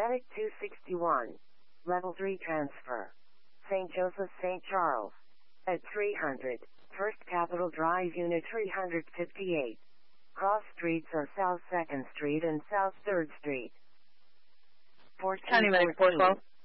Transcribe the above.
Attic 261. Level 3 transfer. St. Joseph, St. Charles. At 300. First Capitol Drive, Unit 358. Cross streets are South 2nd Street and South 3rd Street. County Medic 412.